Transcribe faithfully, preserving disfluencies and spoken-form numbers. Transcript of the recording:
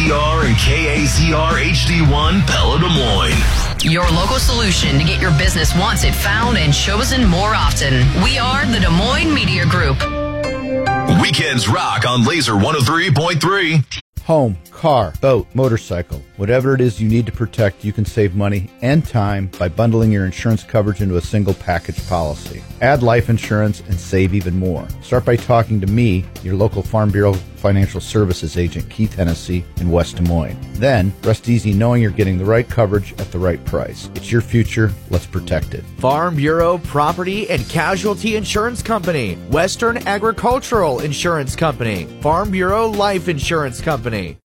Z R and K A Z R H D one Pella Des Moines. Your local solution to get your business wanted, found, and chosen more often. We are the Des Moines Media Group. Weekends rock on Laser one oh three point three. Home, car, boat, motorcycle, whatever it is you need to protect, you can save money and time by bundling your insurance coverage into a single package policy. Add life insurance and save even more. Start by talking to me, your local Farm Bureau Financial Services agent, Keith Hennessy in West Des Moines. Then, rest easy knowing you're getting the right coverage at the right price. It's your future. Let's protect it. Farm Bureau Property and Casualty Insurance Company, Western Agricultural Insurance Company, Farm Bureau Life Insurance Company.